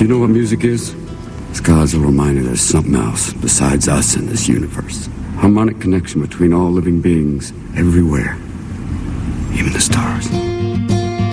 know what music is? It's God's a reminder there's something else besides us in this universe. Harmonic connection between all living beings everywhere, even the stars.